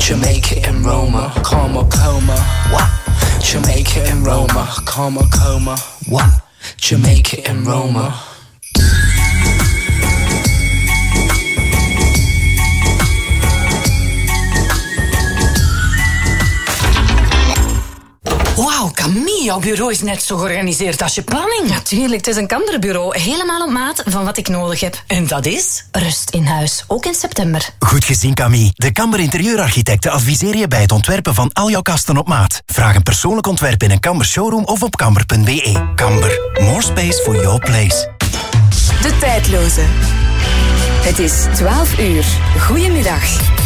Jamaica and Roma, coma, coma. What? Jamaica and Roma, coma, coma. What? Jamaica and Roma. Wauw, Camille, jouw bureau is net zo georganiseerd als je planning. Natuurlijk, het is een Kamberbureau. Helemaal op maat van wat ik nodig heb. En dat is? Rust in huis, ook in september. Goed gezien, Camille. De Kamber interieurarchitecten adviseren je bij het ontwerpen van al jouw kasten op maat. Vraag een persoonlijk ontwerp in een Kamber showroom of op kamber.be. Kamber, more space for your place. De tijdloze. Het is 12 uur. Goedemiddag.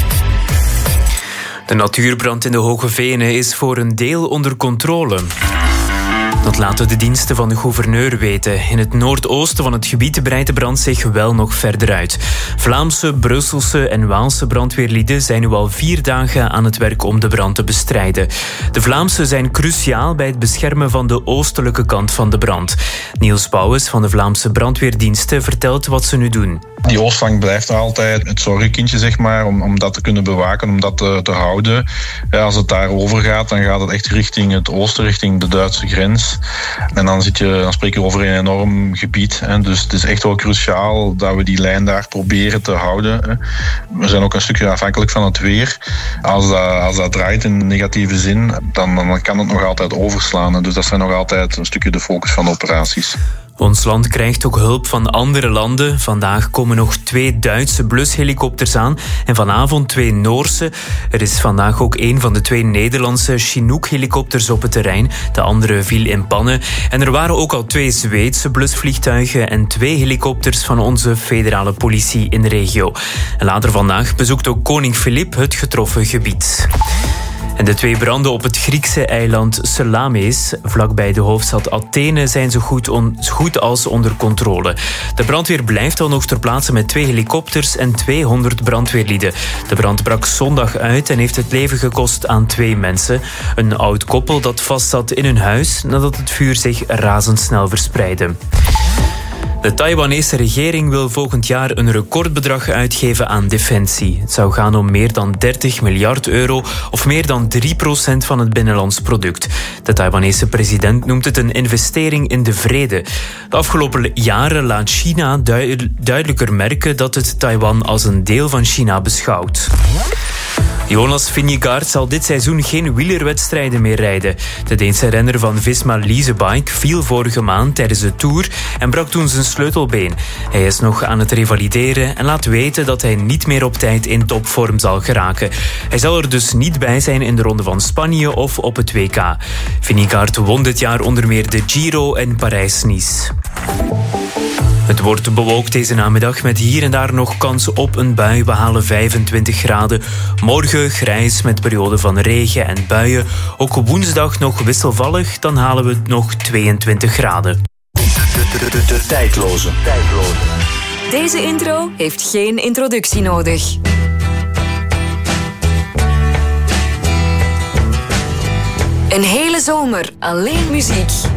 De natuurbrand in de Hoge Venen is voor een deel onder controle. Dat laten de diensten van de gouverneur weten. In het noordoosten van het gebied breidt de brand zich wel nog verder uit. Vlaamse, Brusselse en Waalse brandweerlieden zijn nu al 4 dagen aan het werk om de brand te bestrijden. De Vlaamse zijn cruciaal bij het beschermen van de oostelijke kant van de brand. Niels Bouwens van de Vlaamse brandweerdiensten vertelt wat ze nu doen. Die oostflank blijft er altijd het zorgenkindje, zeg maar, om dat te kunnen bewaken, om dat te houden. Ja, als het daar over gaat, dan gaat het echt richting het oosten, richting de Duitse grens. En dan spreek je over een enorm gebied. Hè. Dus het is echt wel cruciaal dat we die lijn daar proberen te houden. Hè. We zijn ook een stukje afhankelijk van het weer. Als dat draait in negatieve zin, dan kan het nog altijd overslaan. Hè. Dus dat zijn nog altijd een stukje de focus van de operaties. Ons land krijgt ook hulp van andere landen. Vandaag komen nog 2 Duitse blushelikopters aan en vanavond 2 Noorse. Er is vandaag ook 1 van de 2 Nederlandse Chinook-helikopters op het terrein. De andere viel in pannen. En er waren ook al 2 Zweedse blusvliegtuigen en 2 helikopters van onze federale politie in de regio. En later vandaag bezoekt ook koning Filip het getroffen gebied. En de 2 branden op het Griekse eiland Salamis, vlakbij de hoofdstad Athene, zijn zo goed als onder controle. De brandweer blijft al nog ter plaatse met 2 helikopters en 200 brandweerlieden. De brand brak zondag uit en heeft het leven gekost aan 2 mensen. Een oud koppel dat vastzat in hun huis nadat het vuur zich razendsnel verspreidde. De Taiwanese regering wil volgend jaar een recordbedrag uitgeven aan defensie. Het zou gaan om meer dan 30 miljard euro of meer dan 3% van het binnenlands product. De Taiwanese president noemt het een investering in de vrede. De afgelopen jaren laat China duidelijker merken dat het Taiwan als een deel van China beschouwt. Jonas Vingegaard zal dit seizoen geen wielerwedstrijden meer rijden. De Deense renner van Visma Leasebike viel vorige maand tijdens de Tour en brak toen zijn sleutelbeen. Hij is nog aan het revalideren en laat weten dat hij niet meer op tijd in topvorm zal geraken. Hij zal er dus niet bij zijn in de Ronde van Spanje of op het WK. Vingegaard won dit jaar onder meer de Giro en Parijs-Nice. Het wordt bewolkt deze namiddag met hier en daar nog kans op een bui. We halen 25 graden. Morgen grijs met perioden van regen en buien. Ook woensdag nog wisselvallig, dan halen we nog 22 graden. De tijdloze. Deze intro heeft geen introductie nodig. Een hele zomer alleen muziek.